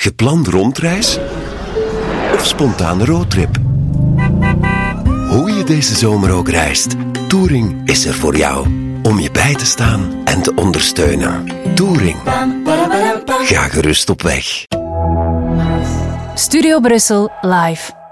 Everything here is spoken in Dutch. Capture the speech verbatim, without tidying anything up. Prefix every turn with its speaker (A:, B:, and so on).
A: Gepland rondreis of spontane roadtrip? Hoe je deze zomer ook reist, Touring is er voor jou. Om je bij te staan en te ondersteunen. Touring. Ga gerust op weg.
B: Studio Brussel live.